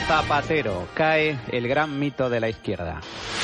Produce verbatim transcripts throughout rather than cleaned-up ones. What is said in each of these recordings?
Zapatero, cae el gran mito de la izquierda.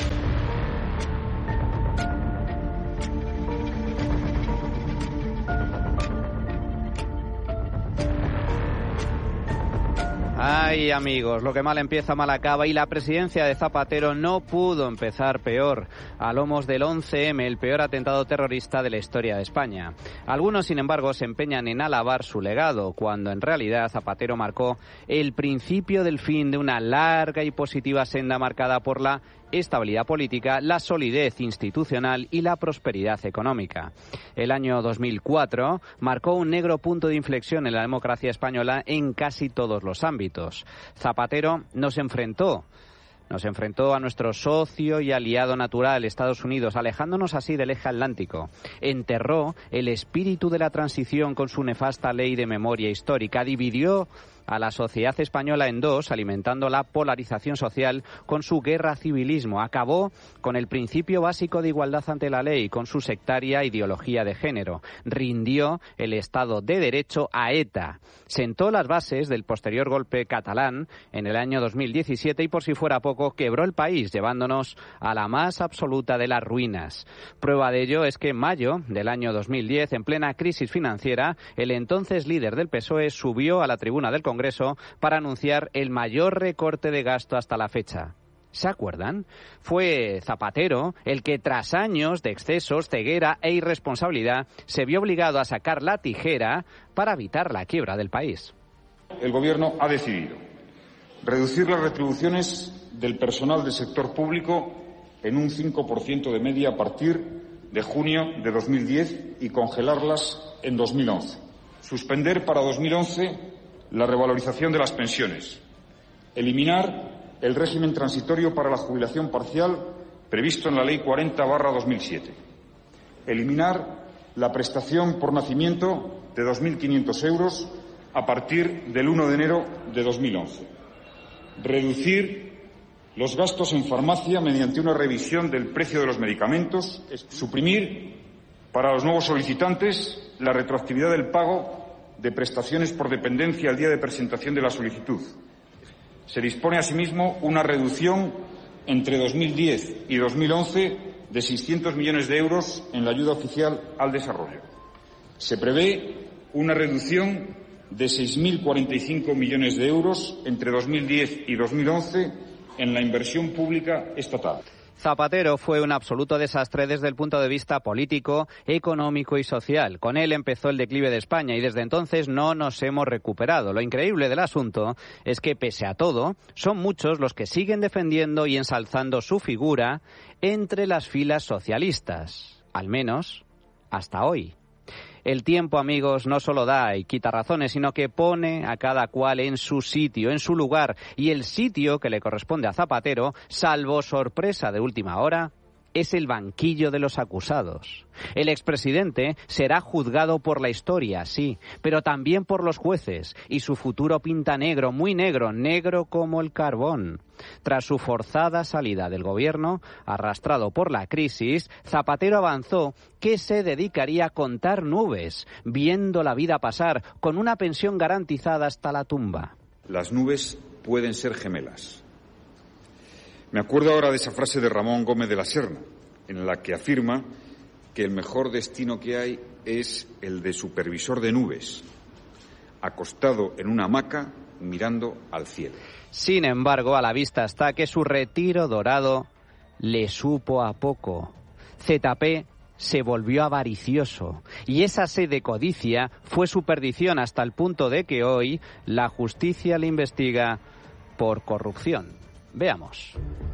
Ay, amigos, lo que mal empieza mal acaba y la presidencia de Zapatero no pudo empezar peor. A lomos del once eme, el peor atentado terrorista de la historia de España. Algunos, sin embargo, se empeñan en alabar su legado, cuando en realidad Zapatero marcó el principio del fin de una larga y positiva senda marcada por la estabilidad política, la solidez institucional y la prosperidad económica. El año dos mil cuatro marcó un negro punto de inflexión en la democracia española en casi todos los ámbitos. Zapatero nos enfrentó Nos enfrentó a nuestro socio y aliado natural, Estados Unidos, alejándonos así del eje atlántico. Enterró el espíritu de la transición con su nefasta ley de memoria histórica. Dividió a la sociedad española en dos, alimentando la polarización social con su guerra civilismo. Acabó con el principio básico de igualdad ante la ley, con su sectaria ideología de género. Rindió el Estado de Derecho a ETA. Sentó las bases del posterior golpe catalán en el año dos mil diecisiete y, por si fuera poco, quebró el país, llevándonos a la más absoluta de las ruinas. Prueba de ello es que en mayo del año dos mil diez, en plena crisis financiera, el entonces líder del P S O E subió a la tribuna del Congreso para anunciar el mayor recorte de gasto hasta la fecha. ¿Se acuerdan? Fue Zapatero el que, tras años de excesos, ceguera e irresponsabilidad, se vio obligado a sacar la tijera para evitar la quiebra del país. El Gobierno ha decidido reducir las retribuciones del personal del sector público en un cinco por ciento de media a partir de junio de dos mil diez y congelarlas en dos mil once. Suspender para dos mil once la revalorización de las pensiones. Eliminar el régimen transitorio para la jubilación parcial previsto en la Ley cuarenta barra dos mil siete. Eliminar la prestación por nacimiento de dos mil quinientos euros a partir del uno de enero de dos mil once. Reducir los gastos en farmacia mediante una revisión del precio de los medicamentos. Suprimir para los nuevos solicitantes la retroactividad del pago de prestaciones por dependencia al día de presentación de la solicitud. Se dispone asimismo una reducción entre dos mil diez y dos mil once de seiscientos millones de euros en la ayuda oficial al desarrollo. Se prevé una reducción de seis mil cuarenta y cinco millones de euros entre dos mil diez y dos mil once en la inversión pública estatal. Zapatero fue un absoluto desastre desde el punto de vista político, económico y social. Con él empezó el declive de España y desde entonces no nos hemos recuperado. Lo increíble del asunto es que, pese a todo, son muchos los que siguen defendiendo y ensalzando su figura entre las filas socialistas. Al menos hasta hoy. El tiempo, amigos, no solo da y quita razones, sino que pone a cada cual en su sitio, en su lugar. Y el sitio que le corresponde a Zapatero, salvo sorpresa de última hora, es el banquillo de los acusados. El expresidente será juzgado por la historia, sí, pero también por los jueces, y su futuro pinta negro, muy negro, negro como el carbón. Tras su forzada salida del gobierno, arrastrado por la crisis, Zapatero avanzó que se dedicaría a contar nubes, viendo la vida pasar, con una pensión garantizada hasta la tumba. Las nubes pueden ser gemelas. Me acuerdo ahora de esa frase de Ramón Gómez de la Serna, en la que afirma que el mejor destino que hay es el de supervisor de nubes, acostado en una hamaca mirando al cielo. Sin embargo, a la vista está que su retiro dorado le supo a poco. Z P se volvió avaricioso y esa sed de codicia fue su perdición hasta el punto de que hoy la justicia le investiga por corrupción. Veamos.